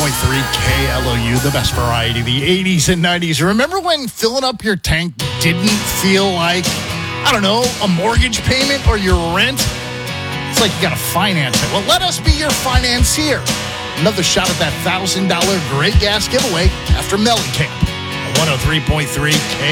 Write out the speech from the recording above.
KLOU, the best variety, the 80s and 90s. Remember when filling up your tank didn't feel like, I don't know, a mortgage payment or your rent? It's like you got to finance it. Well, let us be your financier. Another shot at that $1,000 Great Gas giveaway after Mellencamp. 103.3 K.